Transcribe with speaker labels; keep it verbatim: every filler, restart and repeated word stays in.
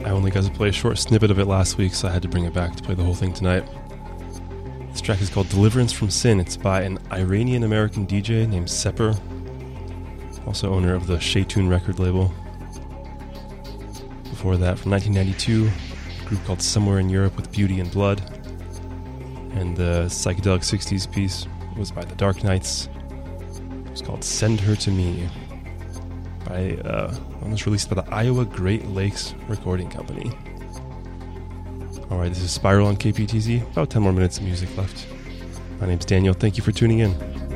Speaker 1: I only got to play a short snippet of it last week, so I had to bring it back to play the whole thing tonight. This track is called Deliverance from Sin. It's by an Iranian-American D J named Sepper, also owner of the Shaytune record label. Before that, from nineteen ninety-two, a group called Somewhere in Europe with Beauty and Blood. And the psychedelic sixties piece was by the Dark Knights. It was called Send Her to Me. By, uh, one was released by the Iowa Great Lakes Recording Company. Alright, this is Spiral on K P T Z. About ten more minutes of music left. My name's Daniel. Thank you for tuning in.